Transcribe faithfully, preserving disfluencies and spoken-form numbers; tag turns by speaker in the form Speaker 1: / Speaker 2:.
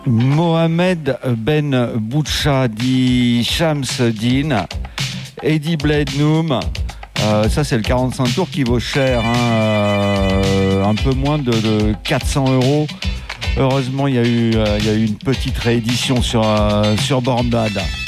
Speaker 1: Mohamed Ben Boucha dit Shams Din, Eddie Blade Noom. Euh, ça c'est le quarante-cinq tours qui vaut cher, hein, euh, un peu moins de, de quatre cents euros. Heureusement il y a eu, euh, il y a eu une petite réédition sur, euh, sur Born Bad.